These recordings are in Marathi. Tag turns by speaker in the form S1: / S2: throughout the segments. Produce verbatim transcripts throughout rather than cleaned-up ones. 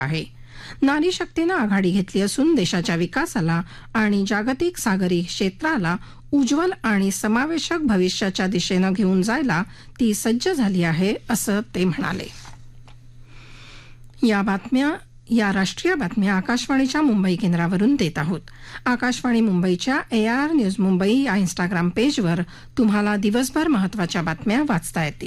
S1: आहे. नारी शक्तीनं आघाडी घेतली असून देशाच्या विकासाला आणि जागतिक सागरी क्षेत्राला उज्ज्वल आणि समावेशक भविष्याच्या दिशेनं घेऊन जायला ती सज्ज झाली आहे असं ते म्हणाले. या बातम्या या राष्ट्रीय बातम्या आकाशवाणीच्या मुंबई केंद्रावरून देत आहोत. आकाशवाणी मुंबईच्या A R R news Mumbai या इंस्टाग्राम पेजवर तुम्हाला दिवसभर महत्त्वाच्या बातम्या वाचता येतील.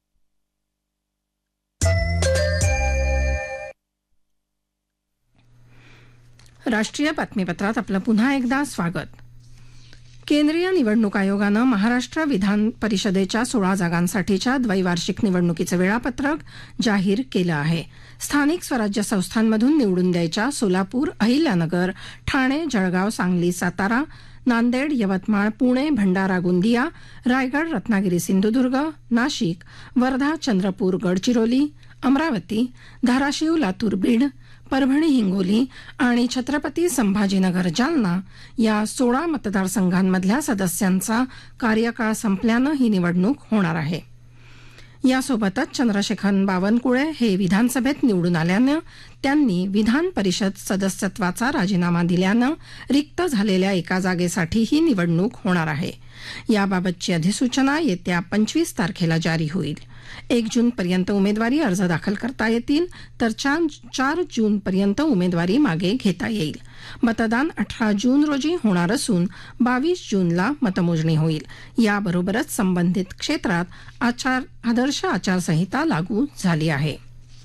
S1: राष्ट्रीय बातमीपत्रात आपलं पुन्हा एकदा स्वागत. केंद्रीय निवडणूक आयोगानं महाराष्ट्र विधान परिषदेच्या सोळा जागांसाठीच्या द्वैवार्षिक निवडणुकीचं वेळापत्रक जाहीर केलं आहे. स्थानिक स्वराज्य संस्थांमधून निवडून द्यायच्या सोलापूर, अहिल्यानगर, ठाणे, जळगाव, सांगली, सातारा, नांदेड, यवतमाळ, पुणे, भंडारा, गोंदिया, रायगड, रत्नागिरी, सिंधुदुर्ग, नाशिक, वर्धा, चंद्रपूर, गडचिरोली, अमरावती, धाराशिव, लातूर, बीड, परभणी, हिंगोली आणि छत्रपती संभाजीनगर, जालना या सोळा मतदारसंघांमधल्या सदस्यांचा कार्यकाळ संपल्यानं ही निवडणूक होणार आहे. यासोबतच चंद्रशेखर बावनकुळे हे विधानसभेत निवडून आल्यानं त्यांनी विधान परिषद सदस्यत्वाचा राजीनामा दिल्यानं रिक्त झालेल्या एका जागेसाठी ही निवडणूक होणार आहे. याबाबतची अधिसूचना येत्या पंचवीस तारखेला जारी होईल. एक जूनपर्यंत उमेदवारी अर्ज दाखल करता येतील तर चार जूनपर्यंत उमेदवारी मागे घेता येईल. मतदान अठरा जून रोजी होणार असून बावीस जूनला मतमोजणी होईल. याबरोबरच संबंधित क्षेत्रात आचार आदर्श आचारसंहिता लागू झाली आहे.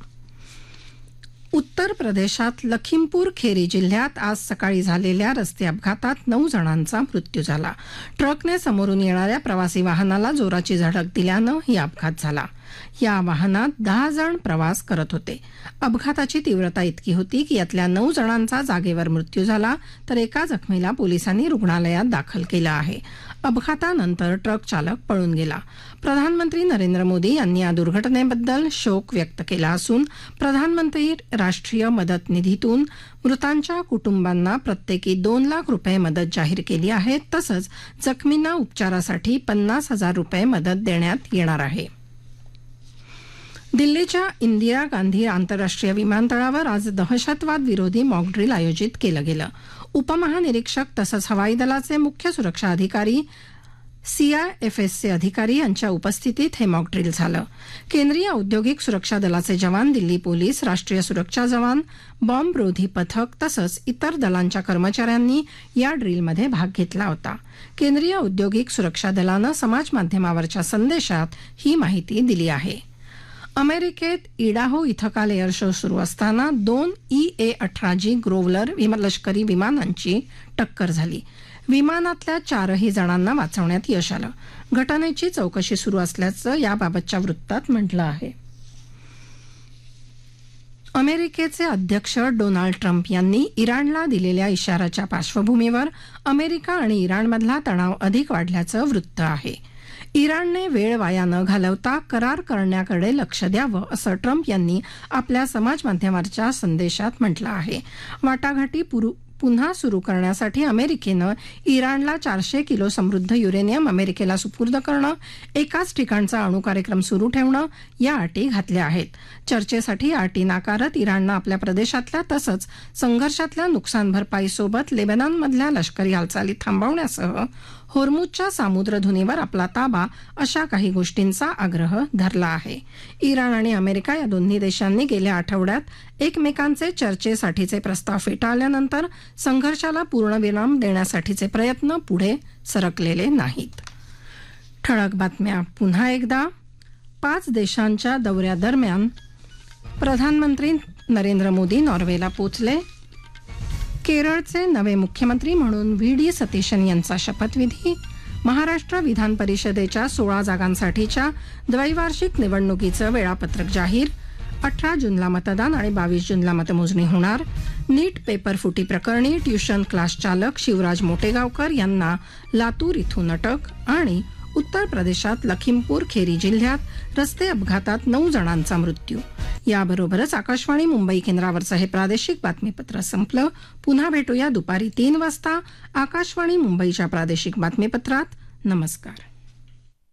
S1: उत्तर प्रदेशात लखीमपूर खेरी जिल्ह्यात आज सकाळी झालेल्या रस्ते अपघातात नऊ जणांचा मृत्यू झाला. ट्रकने समोरून येणाऱ्या प्रवासी वाहनाला जोराची धडक दिल्यानं ही अपघात झाला. या वाहनात दहा जण प्रवास करत होते. अपघाताची तीव्रता इतकी होती की यातल्या नऊ जणांचा जागेवर मृत्यू झाला तर एका जखमीला पोलिसांनी रुग्णालयात दाखल केलं आहे. अपघातानंतर ट्रक चालक पळून गेला. प्रधानमंत्री नरेंद्र मोदी यांनी या दुर्घटनेबद्दल शोक व्यक्त केला असून प्रधानमंत्री राष्ट्रीय मदत निधीतून मृतांच्या कुटुंबांना प्रत्येकी दोन लाख रुपये मदत जाहीर केली आहे. तसंच जखमींना उपचारासाठी पन्नास हजार रुपये मदत देण्यात येणार आहे. दिल्लीच्या इंदिरा गांधी आंतरराष्ट्रीय विमानतळावर आज दहशतवाद विरोधी मॉकड्रिल आयोजित केलं गेलं. उपमहानिरीक्षक तसंच हवाई दलाचे मुख्य सुरक्षा अधिकारी, सीआयएफएसचे अधिकारी यांच्या उपस्थितीत हे मॉकड्रिल झालं. केंद्रीय औद्योगिक सुरक्षा दलाचे जवान, दिल्ली पोलीस, राष्ट्रीय सुरक्षा जवान, बॉम्बरोधी पथक तसंच इतर दलांच्या कर्मचाऱ्यांनी या ड्रिलमध्ये भाग घेतला होता. केंद्रीय औद्योगिक सुरक्षा दलानं समाजमाध्यमावरच्या संदेशात ही माहिती दिली आहे. अमेरिकेत इडाहो इथं काल एअर शो सुरू असताना दोन ई ए अठरा जी ग्रोव्हलर लष्करी विमानांची टक्कर झाली. विमानातल्या चारही जणांना वाचवण्यात यश आलं. घटनेची चौकशी सुरू असल्याचं याबाबतच्या वृत्तात म्हटलं आहे. अमेरिकेचे अध्यक्ष डोनाल्ड ट्रम्प यांनी इराणला दिलेल्या इशाऱ्याच्या पार्श्वभूमीवर अमेरिका आणि इराणमधला तणाव अधिक वाढल्याचं वृत्त आहे. इराणने वेळ वाया न घालवता करार करण्याकडे लक्ष द्यावं असं ट्रम्प यांनी आपल्या समाजमाध्यमाच्या संदेशात म्हटलं आहे. वाटाघाटी पुन्हा सुरू करण्यासाठी अमेरिकेनं इराणला चारशे किलो समृद्ध युरेनियम अमेरिकेला सुपूर्द करणं, एकाच ठिकाणचा अणुकार्यक्रम सुरू ठेवणं या अटी घातल्या आहेत. चर्चेसाठी अटी नाकारत इराणनं आपल्या प्रदेशातल्या तसंच संघर्षातल्या नुकसान भरपाईसोबत लेबनॉनमधल्या लष्करी हालचाली थांबवण्यासह होर्मुजच्या सामुद्रधुनीवर आपला ताबा अशा काही गोष्टींचा आग्रह धरला आहे. इराण आणि अमेरिका या दोन्ही देशांनी गेल्या आठवड्यात एकमेकांचे चर्चेसाठीचे प्रस्ताव फेटाळल्यानंतर संघर्षाला पूर्णविराम देण्यासाठीचे प्रयत्न पुढे सरकलेले नाहीत. ठळक बातम्या पुन्हा एकदा. पाच देशांच्या दौऱ्यादरम्यान प्रधानमंत्री नरेंद्र मोदी नॉर्वेला पोचले. केरळचे नवे मुख्यमंत्री म्हणून व्ही डी सतीशन यांचा शपथविधी. महाराष्ट्र विधान परिषदेच्या सोळा जागांसाठीच्या द्वैवार्षिक निवडणुकीचं वेळापत्रक जाहीर. अठरा जूनला मतदान आणि बावीस जूनला मतमोजणी होणार. नीट पेपर फुटी प्रकरणी ट्युशन क्लास चालक शिवराज मोटेगावकर यांना लातूर इथून अटक. आणि उत्तर प्रदेशात लखीमपूर खेरी जिल्ह्यात रस्ते अपघातात नऊ जणांचा मृत्यू. याबरोबरच आकाशवाणी मुंबई केंद्रावरचं हे प्रादेशिक बातमीपत्र संपलं. पुन्हा भेटूया दुपारी तीन वाजता आकाशवाणी मुंबईच्या प्रादेशिक बातमीपत्रात. नमस्कार.